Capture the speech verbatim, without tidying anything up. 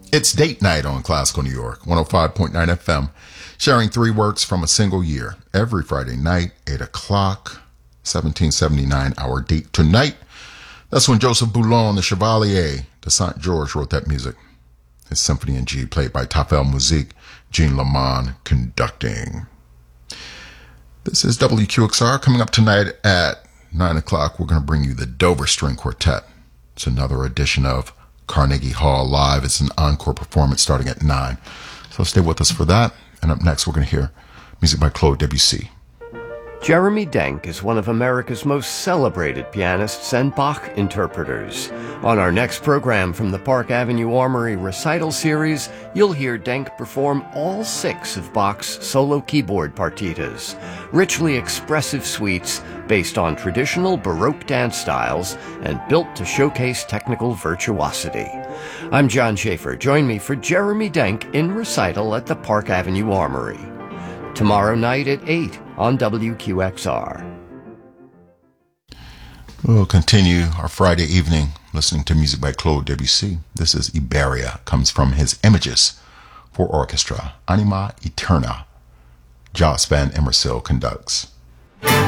It's date night on Classical New York, one oh five point nine F M, sharing three works from a single year. Every Friday night, eight o'clock, seventeen seventy-nine, our date tonight. That's when Joseph Boulon, the Chevalier de Saint George, wrote that music. His Symphony in G, played by Tafel Musique, Jean Lamont conducting. This is W Q X R. Coming up tonight at nine o'clock, we're going to bring you the Dover String Quartet. It's another edition of Carnegie Hall Live. It's an encore performance starting at nine. So stay with us for that. And up next, we're going to hear music by Claude Debussy. Jeremy Denk is one of America's most celebrated pianists and Bach interpreters. On our next program from the Park Avenue Armory Recital Series, you'll hear Denk perform all six of Bach's solo keyboard partitas, richly expressive suites based on traditional Baroque dance styles and built to showcase technical virtuosity. I'm John Schaefer. Join me for Jeremy Denk in recital at the Park Avenue Armory. Tomorrow night at eight on W Q X R. We'll continue our Friday evening listening to music by Claude Debussy. This is Iberia, comes from his Images for Orchestra. Anima Eterna. Jos van Emmersel conducts.